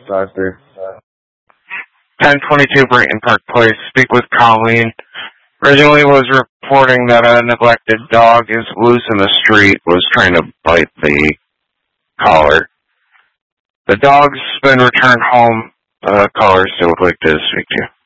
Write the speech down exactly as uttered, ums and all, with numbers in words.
Doctor. ten twenty-two Brayton Park Place. Speak with Colleen. Originally was reporting that a neglected dog is loose in the street, was trying to bite the collar. The dog's been returned home. The caller still would like to speak to you.